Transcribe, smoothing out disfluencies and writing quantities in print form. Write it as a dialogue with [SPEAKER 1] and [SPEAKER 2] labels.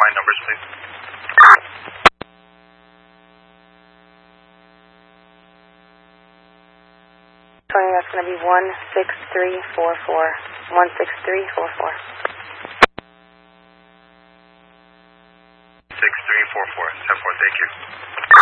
[SPEAKER 1] line numbers, please.
[SPEAKER 2] That's going to be 16344. 16344.
[SPEAKER 1] 6344. 10-4, thank you.